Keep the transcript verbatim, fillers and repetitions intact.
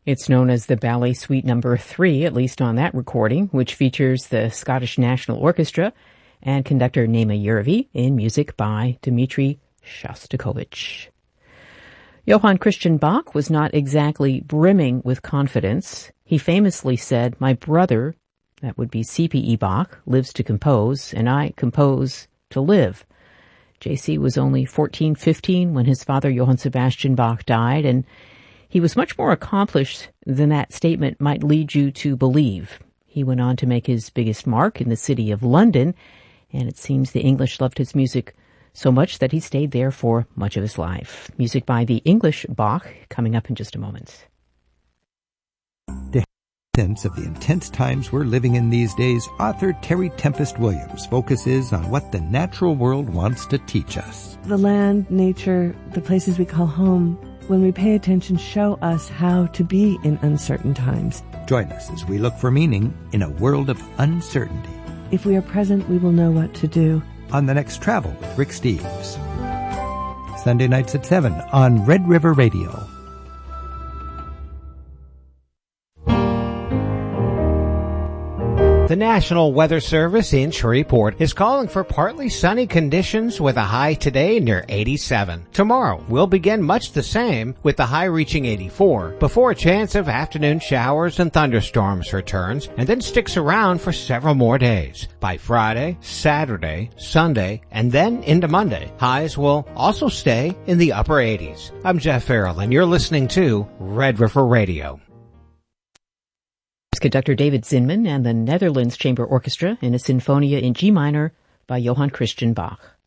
It's known as the Ballet Suite Number Three, at least on that recording, which features the Scottish National Orchestra and conductor Naima Järvi in music by Dmitri Shostakovich. Johann Christian Bach was not exactly brimming with confidence. He famously said, "My brother," that would be C P E Bach, "lives to compose, and I compose to live." J C was only fourteen, fifteen when his father Johann Sebastian Bach died, and he was much more accomplished than that statement might lead you to believe. He went on to make his biggest mark in the city of London, and it seems the English loved his music so much that he stayed there for much of his life. Music by the English Bach coming up in just a moment. The sense of the intense times we're living in these days, author Terry Tempest Williams focuses on what the natural world wants to teach us. The land, nature, the places we call home, when we pay attention, show us how to be in uncertain times. Join us as we look for meaning in a world of uncertainty. If we are present, we will know what to do. On the next Travel with Rick Steves. Sunday nights at seven on Red River Radio. The National Weather Service in Shreveport is calling for partly sunny conditions with a high today near eighty-seven. Tomorrow will begin much the same with the high reaching eighty-four before a chance of afternoon showers and thunderstorms returns and then sticks around for several more days. By Friday, Saturday, Sunday, and then into Monday, highs will also stay in the upper eighties. I'm Jeff Farrell and you're listening to Red River Radio. Conductor David Zinman and the Netherlands Chamber Orchestra in a Sinfonia in G minor by Johann Christian Bach.